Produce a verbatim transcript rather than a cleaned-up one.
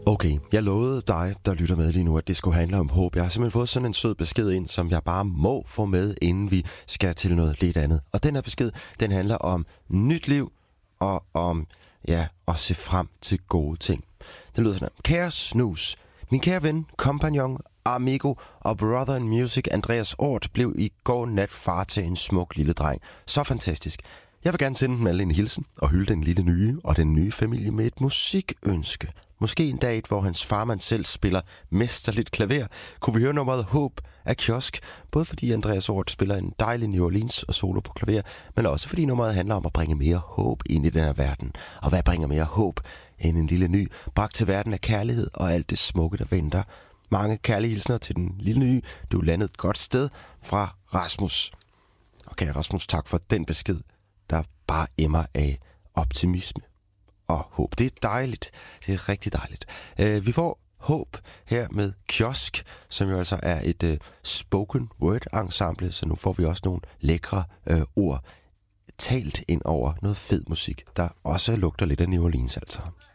Okay, jeg lovede dig, der lytter med lige nu, at det skulle handle om håb. Jeg har simpelthen fået sådan en sød besked ind, som jeg bare må få med, inden vi skal til noget lidt andet. Og den her besked, den handler om nyt liv og om, ja, at se frem til gode ting. Den lyder sådan her. Kære Snus, min kære ven, kompagnon, amigo og brother in music, Andreas Ort, blev i går nat far til en smuk lille dreng. Så fantastisk. Jeg vil gerne sende dem alle en hilsen og hylde den lille nye og den nye familie med et musikønske. Måske en dag, hvor hans farmand selv spiller mesterligt klaver, kunne vi høre nummeret Håb af Kiosk. Både fordi Andreas Ort spiller en dejlig New Orleans og solo på klaver, men også fordi nummeret handler om at bringe mere håb ind i den her verden. Og hvad bringer mere håb end en lille ny, bragt til verden af kærlighed og alt det smukke, der venter. Mange kærlige hilsner til den lille ny. Du er landet et godt sted fra Rasmus. Okay, Rasmus, tak for den besked, der bare emmer af optimisme og håb. Det er dejligt. Det er rigtig dejligt. Uh, vi får håb her med Kiosk, som jo altså er et uh, spoken word ensemble, så nu får vi også nogle lækre uh, ord talt ind over noget fed musik, der også lugter lidt af New Orleans altså.